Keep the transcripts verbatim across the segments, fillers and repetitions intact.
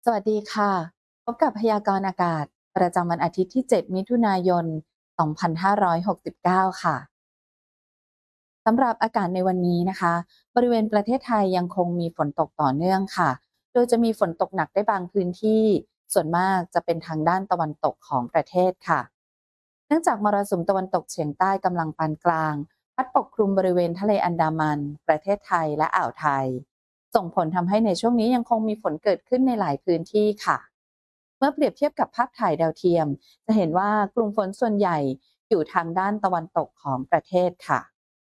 สวัสดีค่ะพบกับพยากรณ์อากาศประจำวันอาทิตย์ที่ เจ็ด มิถุนายน สองพันห้าร้อยหกสิบเก้า ค่ะสำหรับอากาศในวันนี้นะคะบริเวณประเทศไทยยังคงมีฝนตกต่อเนื่องค่ะโดยจะมีฝนตกหนักได้บางพื้นที่ส่วนมากจะเป็นทางด้านตะวันตกของประเทศค่ะเนื่องจากมรสุมตะวันตกเฉียงใต้กำลังปานกลางพัดปกคลุมบริเวณทะเลอันดามันประเทศไทยและอ่าวไทยส่งผลทำให้ในช่วงนี้ยังคงมีฝนเกิดขึ้นในหลายพื้นที่ค่ะ เมื่อเปรียบเทียบกับภาพถ่ายดาวเทียมจะเห็นว่ากลุ่มฝนส่วนใหญ่อยู่ทางด้านตะวันตกของประเทศค่ะ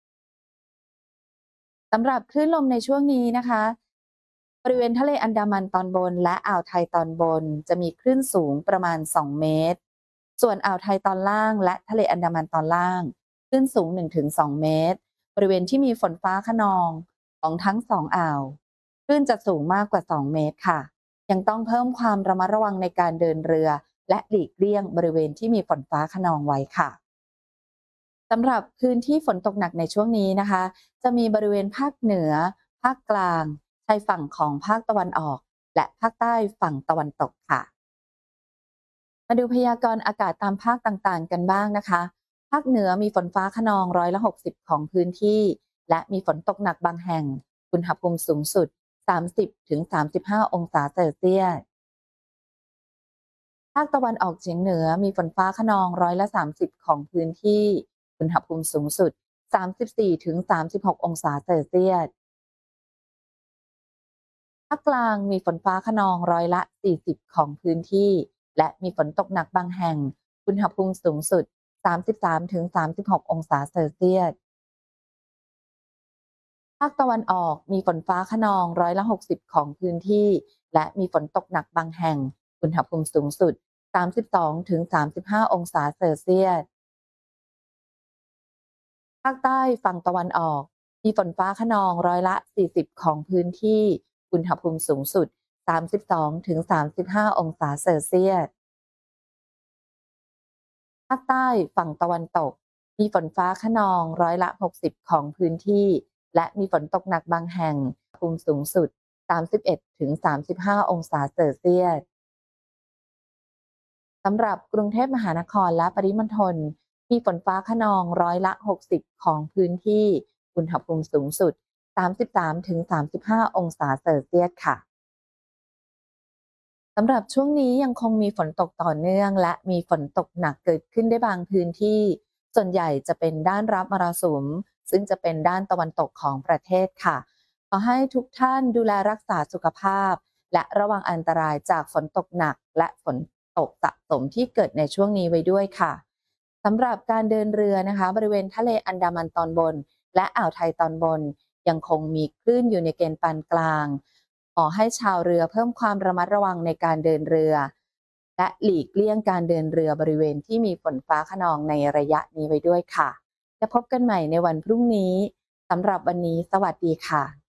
สำหรับคลื่นลมในช่วงนี้นะคะบริเวณทะเลอันดามันตอนบนและอ่าวไทยตอนบนจะมีคลื่นสูงประมาณสองเมตรส่วนอ่าวไทยตอนล่างและทะเลอันดามันตอนล่างคลื่นสูงหนึ่งถึงสองเมตรบริเวณที่มีฝนฟ้าคะนองของทั้งสองอ่าวคลื่นจะสูงมากกว่าสองเมตรค่ะ ยังต้องเพิ่มความระมัดระวังในการเดินเรือและหลีกเลี่ยงบริเวณที่มีฝนฟ้าคะนองไว้ค่ะสำหรับพื้นที่ฝนตกหนักในช่วงนี้นะคะจะมีบริเวณภาคเหนือภาคกลางชายฝั่งของภาคตะวันออกและภาคใต้ฝั่งตะวันตกค่ะมาดูพยากรณ์อากาศตามภาคต่างๆกันบ้างนะคะภาคเหนือมีฝนฟ้าคะนองร้อยละหกสิบของพื้นที่และมีฝนตกหนักบางแห่งอุณหภูมิสูงสุดสามสิบถึงสามสิบห้าองศาเซลเซียส ภาคตะวันออกเฉียงเหนือมีฝนฟ้าคะนองร้อยละสามสิบของพื้นที่อุณหภูมิสูงสุดสามสิบสี่ถึงสามสิบหกองศาเซลเซียสภาคกลางมีฝนฟ้าคะนองร้อยละสี่สิบของพื้นที่และมีฝนตกหนักบางแห่งอุณหภูมิสูงสุดสามสิบสามถึงสามสิบหกองศาเซลเซียสภาคตะวันออกมีฝนฟ้าคะนองร้อยละหกสิบของพื้นที่และมีฝนตกหนักบางแห่งอุณหภูมิสูงสุดสามสิบสองถึงสามสิบห้าองศาเซลเซียส ภาคใต้ฝั่งตะวันออกมีฝนฟ้าคะนองร้อยละสี่สิบของพื้นที่อุณหภูมิสูงสุดสามสิบสองถึงสามสิบห้าองศาเซลเซียสภาคใต้ฝั่งตะวันตกมีฝนฟ้าคะนองร้อยละหกสิบของพื้นที่และมีฝนตกหนักบางแห่งอุณหภูมิสูงสุดสามสิบเอ็ดถึงสามสิบห้าองศาเซลเซียส สำหรับกรุงเทพมหานครและปริมณฑลมีฝนฟ้าคะนองร้อยละหกสิบของพื้นที่อุณหภูมิสูงสุดสามสิบสามถึงสามสิบห้าองศาเซลเซียสค่ะสำหรับช่วงนี้ยังคงมีฝนตกต่อเนื่องและมีฝนตกหนักเกิดขึ้นได้บางพื้นที่ส่วนใหญ่จะเป็นด้านรับมรสุมซึ่งจะเป็นด้านตะวันตกของประเทศค่ะขอให้ทุกท่านดูแลรักษาสุขภาพและระวังอันตรายจากฝนตกหนักและฝนตกสะสมที่เกิดในช่วงนี้ไว้ด้วยค่ะ สำหรับการเดินเรือนะคะบริเวณทะเลอันดามันตอนบนและอ่าวไทยตอนบนยังคงมีคลื่นอยู่ในเกณฑ์ปานกลางขอให้ชาวเรือเพิ่มความระมัดระวังในการเดินเรือและหลีกเลี่ยงการเดินเรือบริเวณที่มีฝนฟ้าคะนองในระยะนี้ไว้ด้วยค่ะจะพบกันใหม่ในวันพรุ่งนี้สำหรับวันนี้สวัสดีค่ะ